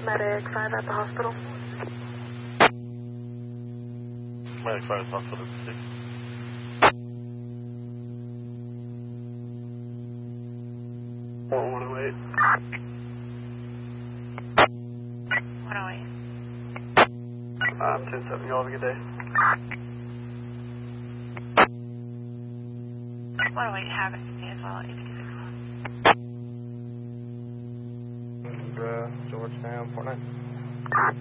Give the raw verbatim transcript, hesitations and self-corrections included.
Medic five at the hospital. Medic five at the hospital. six. one oh eight. one oh eight. Um, ten seven, you all have a good day. one oh eight, have a good day as well. Uh, Georgetown, Fortnite.